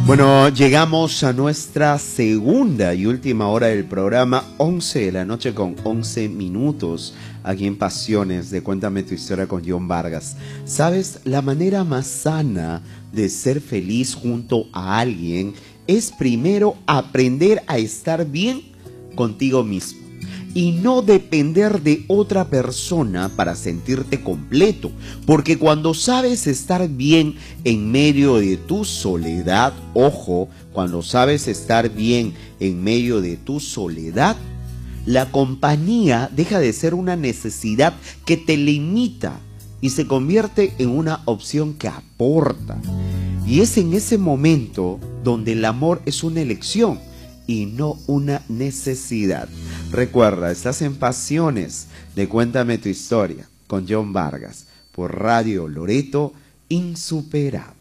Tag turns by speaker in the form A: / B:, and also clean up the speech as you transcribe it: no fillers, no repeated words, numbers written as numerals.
A: Bueno, llegamos a nuestra segunda y última hora del programa, 11 de la noche con 11 minutos, aquí en Pasiones de Cuéntame tu Historia con John Vargas. ¿Sabes? La manera más sana de ser feliz junto a alguien es primero aprender a estar bien contigo mismo y no depender de otra persona para sentirte completo, porque cuando sabes estar bien en medio de tu soledad, ojo, cuando sabes estar bien en medio de tu soledad, la compañía deja de ser una necesidad que te limita y se convierte en una opción que aporta. Y es en ese momento donde el amor es una elección y no una necesidad. Recuerda, estás en Pasiones de Cuéntame tu Historia con John Vargas por Radio Loreto Insuperable.